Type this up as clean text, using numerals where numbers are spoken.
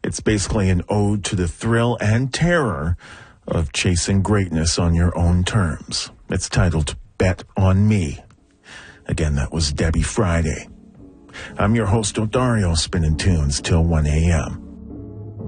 It's basically an ode to the thrill and terror of chasing greatness on your own terms. It's titled Bet on Me. Again, that was Debbie Friday. I'm your host, Odario, spinning tunes till 1 a.m.